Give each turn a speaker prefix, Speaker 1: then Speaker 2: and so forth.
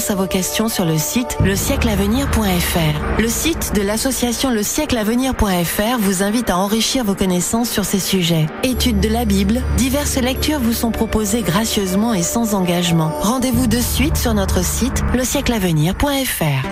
Speaker 1: réponse à vos questions sur le site lesiècleavenir.fr. Le site de l'association lesiècleavenir.fr vous invite à enrichir vos connaissances sur ces sujets. Études de la Bible, diverses lectures vous sont proposées gracieusement et sans engagement. Rendez-vous de suite sur notre site lesiècleavenir.fr.